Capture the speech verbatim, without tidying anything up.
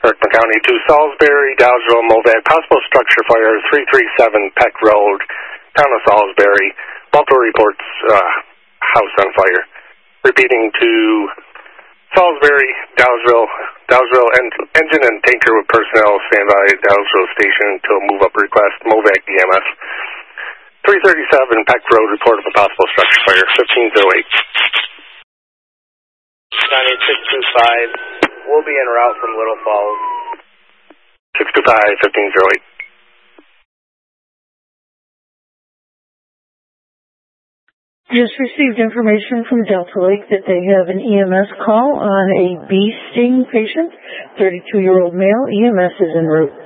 Berkman County to Salisbury, Dowsville, Movac, possible structure fire, three three seven Peck Road, town of Salisbury. Multiple reports, uh, house on fire. Repeating to Salisbury, Dowsville, Dowsville en engine and tanker with personnel stand by Dowsville station until move-up request, Movac E M S. three thirty-seven Peck Road, report of a possible structure fire, fifteen oh eight. nine eight six two five, we'll be en route from Little Falls. six two five, fifteen oh eight. Just received information from Delta Lake that they have an E M S call on a bee sting patient, thirty-two-year-old male. E M S is en route.